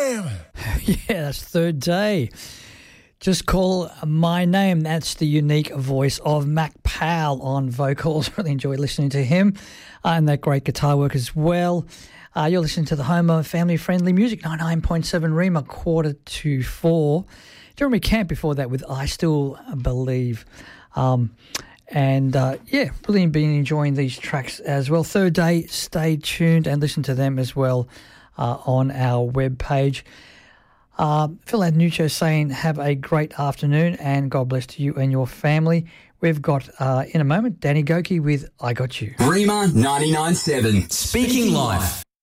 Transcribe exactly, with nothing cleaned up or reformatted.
name. Yeah, that's Third Day. Just Call My Name. That's the unique voice of Mac Powell on vocals. Really enjoyed listening to him uh, and that great guitar work as well. Uh, you're listening to the home of family-friendly music, ninety-nine point seven Rima, quarter to four. Jeremy Camp before that with I Still Believe. Um, and, uh, yeah, really been enjoying these tracks as well. Third Day, stay tuned and listen to them as well uh, on our webpage. Uh, Phil Adnuccio saying, have a great afternoon and God bless to you and your family. We've got, uh, in a moment, Danny Goki with I Got You. Rima ninety-nine point seven, Speaking Life.